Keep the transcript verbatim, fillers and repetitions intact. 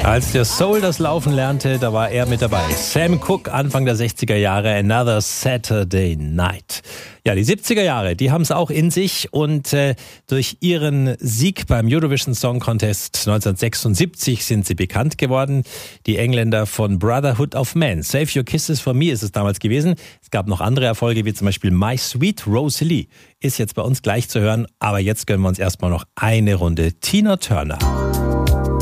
Als der Soul das Laufen lernte, da war er mit dabei. Sam Cooke, Anfang der sechziger Jahre, Another Saturday Night. Ja, die siebziger Jahre, die haben es auch in sich und äh, durch ihren Sieg beim Eurovision Song Contest neunzehnhundertsechsundsiebzig sind sie bekannt geworden. Die Engländer von Brotherhood of Man. Save Your Kisses for Me ist es damals gewesen. Es gab noch andere Erfolge, wie zum Beispiel My Sweet Rosalie. Ist jetzt bei uns gleich zu hören, aber jetzt gönnen wir uns erstmal noch eine Runde Tina Turner.